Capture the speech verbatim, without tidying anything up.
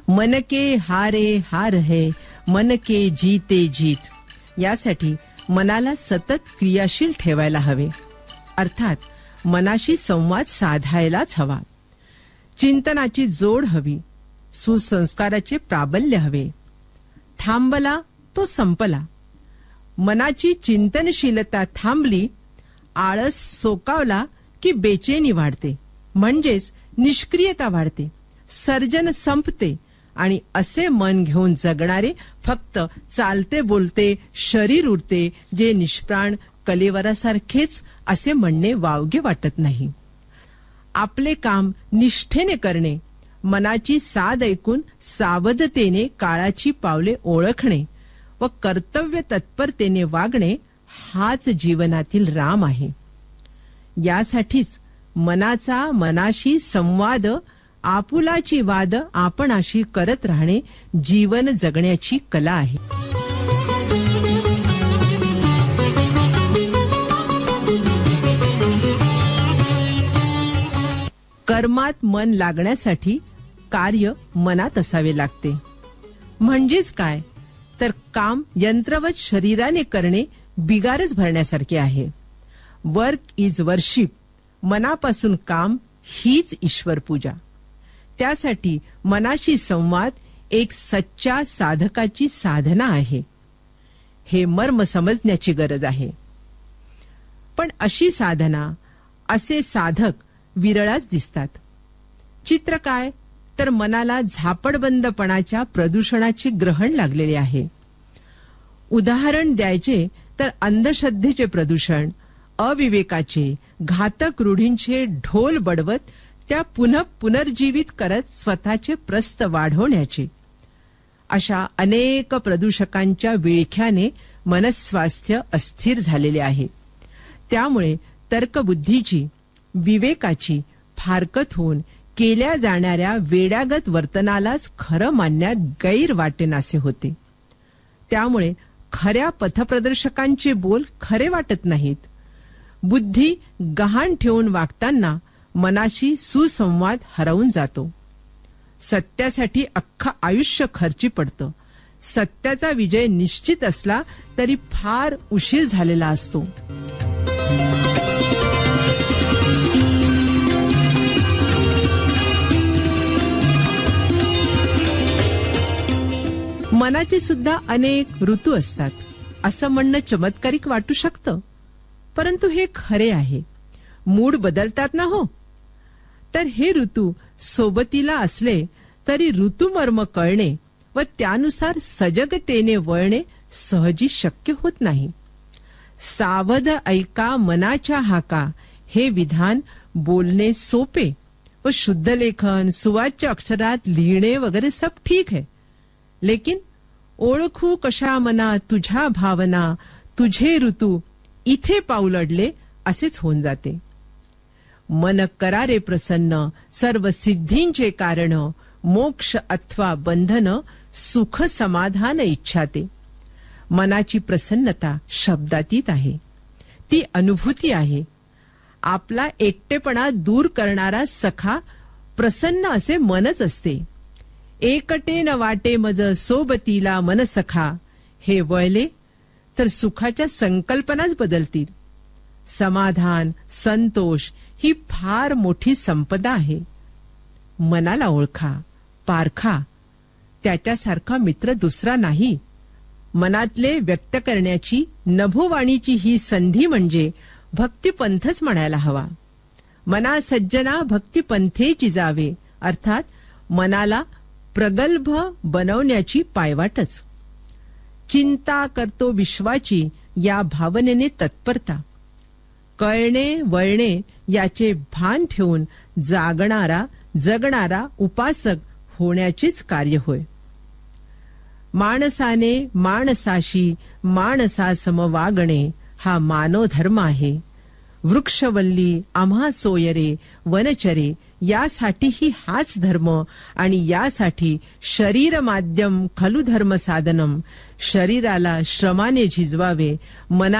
मन के हारे हार है, मन के जीते जीत. यासाठी मनाला सतत क्रियाशील ठेवायला हवे. अर्थात मनाशी संवाद साधायलाच हवा. चिंतनाची जोड हवी. सुसंस्काराचे प्राबल्य हवे. थांबला तो संपला. मनाची चिंतनशीलता थांबली, आळस सोकावला की बेचैनी वाढते, म्हणजेच निष्क्रियता वाढते, सर्जन संपते आणि असे मन घेऊन जगणारे फक्त चालते बोलते शरीर उरते, जे निष्प्राण कलेवरासारखेच असे म्हणणे वावगे वाटत नाही. आपले काम निष्ठेने करणे, मनाची साद ऐकून सावधतेने काळाची पावले ओळखणे व कर्तव्य तत्परतेने वागणे हाच जीवनातील राम आहे. यासाठीच मनाचा मनाशी संवाद, आपुलाची वाद आपणाशी करत राहणे जीवन जगण्याची कला आहे. कर्मात मन लागण्यासाठी कार्य मनात असावे लागते. म्हणजेच काय तर काम यंत्रवत शरीराने करणे बिगारच भरण्यासारखे आहे. Work is worship. मनापासून काम हीच ईश्वर पूजा. त्यासाठी मनाशी संवाद एक सच्चा साधकाची साधना आहे. हे मर्म समजण्याची गरज आहे. पण अशी साधना, असे साधक विरळाच दिसतात. चित्र काय तर मनाला झापडबंदपणाच्या प्रदूषणाचे ग्रहण लागलेले आहे. उदाहरण द्यायचे तर अंधश्रद्धेचे प्रदूषण, अविवेकाचे, घातक रूढींचे ढोल बडवत त्या पुनः पुनर्जीवित करत स्वतःचे प्रस्थ वाढवण्याचे. अशा अनेक प्रदूषकांच्या विळख्याने मनस्वास्थ्य अस्थिर झालेले आहे. त्यामुळे तर्कबुद्धीची, विवेकाची फारकत होऊन केल्या जाणाऱ्या वेड्यागत वर्तनालाच खरं मानण्यात गैर वाटेनासे होते. त्यामुळे खऱ्या पथप्रदर्शकांचे बोल खरे वाटत नाहीत. बुद्धी गहाण ठेवून वागताना मनाशी सुसंवाद हरवून जातो. सत्यासाठी अख्खं आयुष्य खर्ची पडतं. सत्याचा विजय निश्चित असला तरी फार उशीर झालेला असतो. मनाचे सुद्धा अनेक ऋतू असतात असं म्हणणं चमत्कारिक वाटू शकतं, परंतु हे खरे आहे. मूड बदलतात ना हो. तर हे ऋतू सोबतीला असले तरी ऋतुमर्म कळणे व त्यानुसार सजगतेने वळणे सहजी शक्य होत नाही. सावध ऐका मनाच्या हाका हे विधान बोलणे सोपे व शुद्ध लेखन, सुवाच्य अक्षरात लिहिणे वगैरे सब ठीक है, लेकिन ओळखू कशा मना तुझ्या भावना, तुझे ऋतू इथे पाऊल अडले असेच होऊन जाते. मन करारे प्रसन्न, सर्व सिद्धींचे कारण, मोक्ष अथवा बंधन, सुख समाधान इच्छाते. मनाची प्रसन्नता शब्दातीत आहे. ती अनुभूती आहे. आपला एकटेपणा दूर करणारा सखा प्रसन्न असे मनच असते. एकटे न वाटे मज सोबतीला मन सखा हे वळले तर सुखाच्या संकल्पनाच बदलतील. समाधान, संतोष ही फार मोठी संपदा आहे. मनाला ओळखा, पारखा. त्याच्यासारखा मित्र दुसरा नाही. मनातले व्यक्त करण्याची नभोवाणीची ही संधी म्हणजे भक्तिपंथच म्हणायला हवा. मना सज्जना भक्तिपंथेची जावे, अर्थात मनाला प्रगल्भ बनवण्याची पायवाटच. चिंता करतो विश्वाची या भावनेने तत्परता. कळणे वळणे याचे भान ठेवून जागणारा जगणारा उपासक होण्याचेच कार्य होय. माणसाने माणसाशी माणसासम वागणे हा मानव धर्म आहे. वृक्षवल्ली आम्हा सोयरे वनचरे यासाठीही हाच धर्म आणि यासाठी शरीर माध्यम खलु धर्म साधनम. शरीराला श्रमाने झिजवावे, मना